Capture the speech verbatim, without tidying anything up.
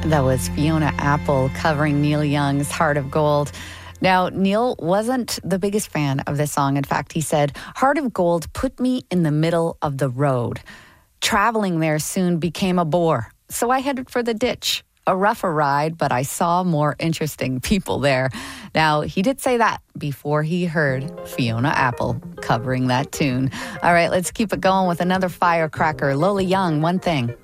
That was Fiona Apple covering Neil Young's Heart of Gold. Now, Neil wasn't the biggest fan of this song. In fact, he said, Heart of Gold put me in the middle of the road. Traveling there soon became a bore, so I headed for the ditch. A rougher ride, but I saw more interesting people there. Now, he did say that before he heard Fiona Apple covering that tune. All right, let's keep it going with another firecracker. Lola Young, One Thing.